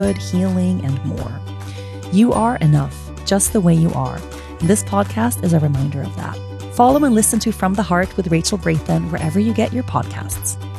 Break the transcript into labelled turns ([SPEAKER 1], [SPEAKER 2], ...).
[SPEAKER 1] healing, and more. You are enough, just the way you are. And this podcast is a reminder of that. Follow and listen to From the Heart with Rachel Brathen wherever you get your podcasts.